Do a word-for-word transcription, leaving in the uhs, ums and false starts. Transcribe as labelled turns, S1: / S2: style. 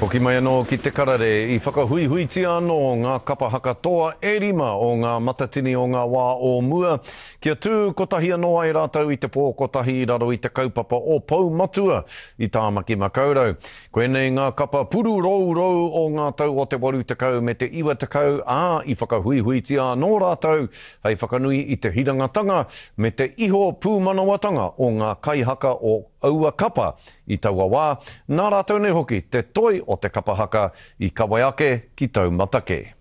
S1: Ko ki mai anō ki te karare i whakahuihuiti anō ngā kapa haka toa e rima o ngā matatini o ngā wā o mua. Kia tū kotahi anō ai rātau i te pō kotahi i raro i te kaupapa o Pou Matua i Tāmaki Makaurau. Koenei ngā kapa puru rou rou o ngā tau o te waru tekau me te iwa tekau ā i whakahuihuiti anō rātau hei whakanui i te hirangatanga me te iho pūmanawatanga o ngā kaihaka o aua kapa i taua wā. Nā rātou nei hoki te toi o te kapa haka i Kawaiake ki Taumatake.